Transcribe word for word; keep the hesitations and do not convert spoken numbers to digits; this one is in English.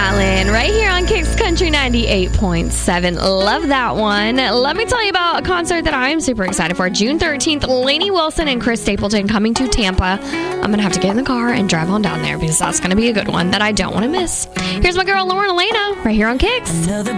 Allen, right here on Kicks Country ninety-eight point seven. Love that one. Let me tell you about a concert that I'm super excited for. June thirteenth, Lainey Wilson and Chris Stapleton coming to Tampa. I'm going to have to get in the car and drive on down there because that's going to be a good one that I don't want to miss. Here's my girl, Lauren Elena, right here on Kicks. Another